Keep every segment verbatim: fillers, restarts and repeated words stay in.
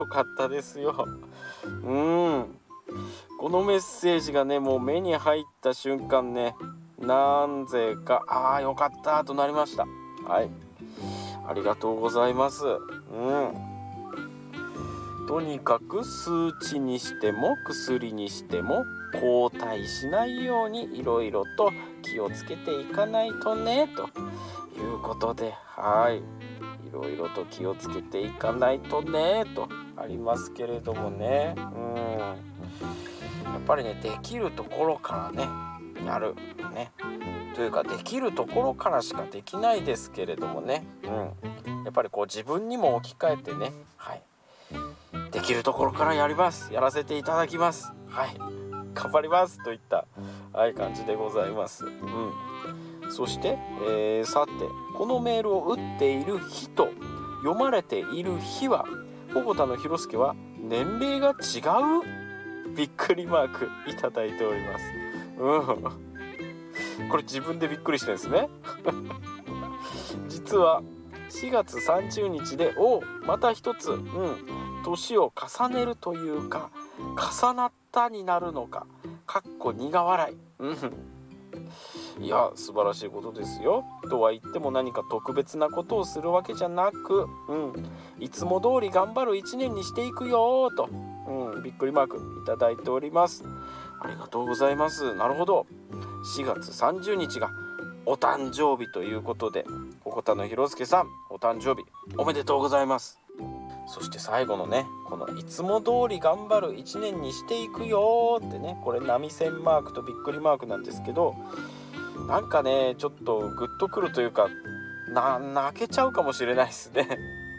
よかったですよ。うんこのメッセージがねもう目に入った瞬間ね、なんぜかああよかったとなりました。はい、ありがとうございます。うんとにかく数値にしても薬にしても後退しないようにいろいろと気をつけていかないとねということで、はいいろいろと気をつけていかないとねとありますけれどもね、うんやっぱりねできるところからねやるねというかできるところからしかできないですけれどもね、うん、やっぱりこう自分にも置き換えてね、はいできるところからやりますやらせていただきますはい頑張りますといった、はい、感じでございます。うんそして、えー、さてこのメールを打っている日と読まれている日は鉾田の弘介は年齢が違うびっくりマークいただいております。うんこれ自分でびっくりしてるんですね実はしがつさんじゅうにちでおまた一つ、うん、年を重ねるというか重なったになるのかかっこ苦笑い、うんいや素晴らしいことですよ。とは言っても何か特別なことをするわけじゃなく、うん、いつも通り頑張るいちねんにしていくよと、うん、びっくりマークいただいております。ありがとうございます。なるほどしがつさんじゅうにちがお誕生日ということで鉾田の弘介さんお誕生日おめでとうございます。そして最後のねこのいつも通り頑張るいちねんにしていくよってねこれ波線マークとびっくりマークなんですけどなんかねちょっとグッとくるというかな泣けちゃうかもしれないですね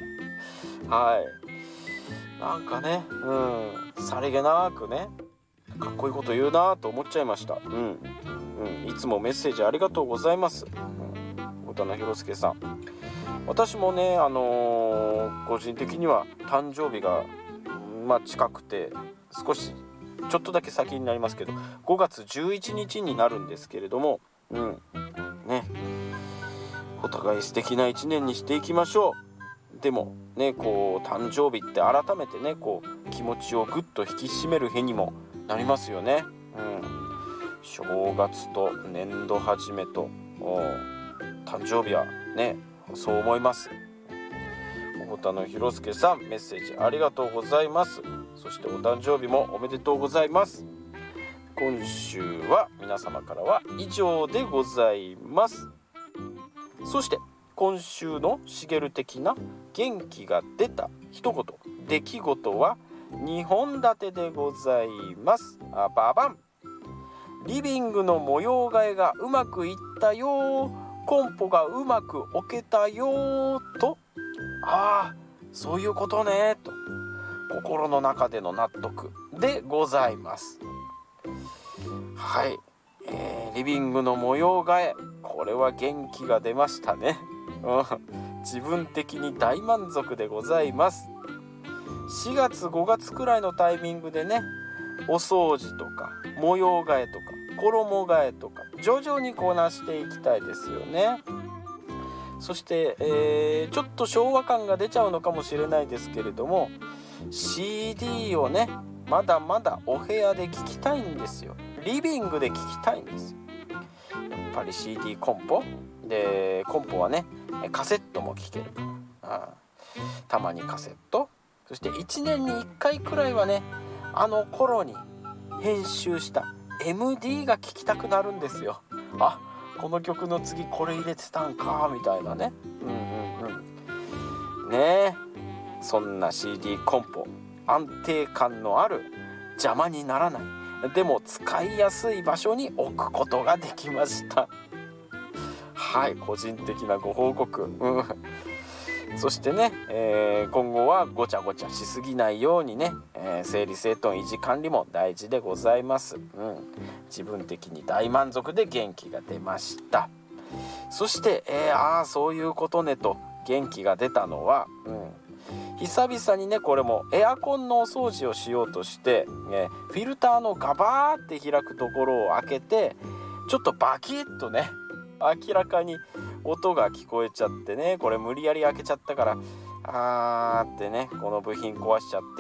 はいなんかねうんさりげなくねかっこいいこと言うなと思っちゃいました。うん、うん、いつもメッセージありがとうございます。小田野弘介さん私もねあのー、個人的には誕生日がまあ近くて少しちょっとだけ先になりますけどごがつじゅういちにちになるんですけれどもうんねお互い素敵ないちねんにしていきましょう。でもねこう誕生日って改めてねこう気持ちをぐっと引き締める日にもなりますよね。うん正月と年度始めと誕生日はねそう思います。鉾田の弘介さんメッセージありがとうございます。そしてお誕生日もおめでとうございます。今週は皆様からは以上でございます。そして今週のしげる的な元気が出た一言出来事はにほん立てでございます。あババンリビングの模様替えがうまくいったよコンポがうまく置けたよとああそういうことねと心の中での納得でございます。はい、えー、リビングの模様替えこれは元気が出ましたね自分的に大満足でございます。しがつごがつくらいのタイミングでねお掃除とか模様替えとか衣替えとか徐々にこなしていきたいですよね。そして、えー、ちょっと昭和感が出ちゃうのかもしれないですけれども シーディー をねまだまだお部屋で聴きたいんですよ。リビングで聴きたいんですよ。やっぱり シーディー コンポでコンポはねカセットも聴けるからたまにカセットそしていちねんにいっかいくらいはねあの頃に編集した エムディー が聴きたくなるんですよ。あこの曲の次これ入れてたんかみたいなねうんうんうんねえそんな シーディー コンポ安定感のある邪魔にならないでも使いやすい場所に置くことができましたはい個人的なご報告、うん、そしてね、えー、今後はごちゃごちゃしすぎないようにね、えー、整理整頓維持管理も大事でございます、うん、自分的に大満足で元気が出ました。そして、えー、ああそういうことねと元気が出たのは、うん、久々にねこれもエアコンのお掃除をしようとして、ね、フィルターのガバーって開くところを開けてちょっとバキッとね明らかに音が聞こえちゃってねこれ無理やり開けちゃったからあーってねこの部品壊しちゃって